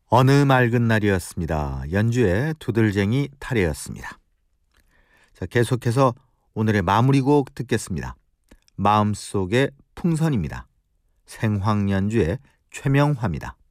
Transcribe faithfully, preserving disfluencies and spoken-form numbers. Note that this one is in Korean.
어느 맑은 날이었습니다. 연주의 두들쟁이 타레였습니다. 자, 계속해서 오늘의 마무리곡 듣겠습니다. 마음속의 풍선입니다. 생황연주의 최명화입니다.